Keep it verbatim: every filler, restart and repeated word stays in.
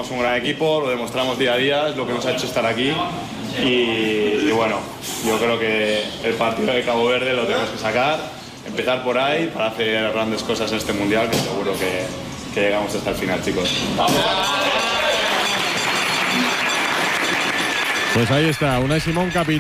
somos un gran equipo, lo demostramos día a día, es lo que nos ha hecho estar aquí. Y, y bueno, yo creo que el partido de Cabo Verde lo tenemos que sacar, empezar por ahí para hacer grandes cosas en este mundial, que seguro que, que llegamos hasta el final, chicos. Pues ahí está, Unai Simón, capitán.